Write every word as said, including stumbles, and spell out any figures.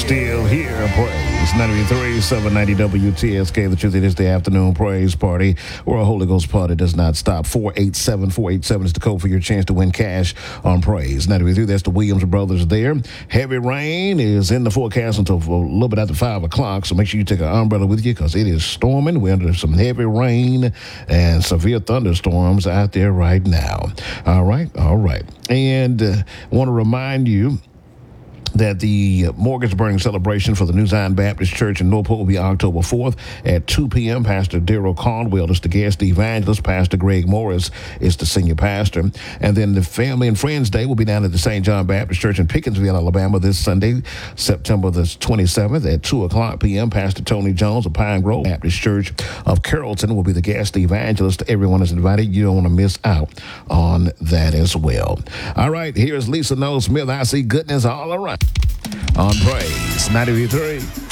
still here. Praise ninety-three, seven ninety W T S K. The truth, it is the afternoon praise party where a Holy Ghost party does not stop. four eight seven, four eight seven is the code for your chance to win cash on praise ninety-three. That's the Williams brothers there. Heavy rain is in the forecast until a little bit after five o'clock, so make sure you take an umbrella with you because it is storming. We're under some heavy rain and severe thunderstorms out there right now. All right, all right. And uh, I want to remind you that the mortgage burning celebration for the New Zion Baptist Church in Northport will be October fourth at two p.m. Pastor Daryl Caldwell is the guest evangelist. Pastor Greg Morris is the senior pastor. And then the Family and Friends Day will be down at the Saint John Baptist Church in Pickensville, Alabama this Sunday, September the twenty-seventh at two o'clock p.m. Pastor Tony Jones of Pine Grove Baptist Church of Carrollton will be the guest evangelist. Everyone is invited. You don't want to miss out on that as well. All right, here's Lisa Noel Smith. I see goodness all around on Praise ninety-three.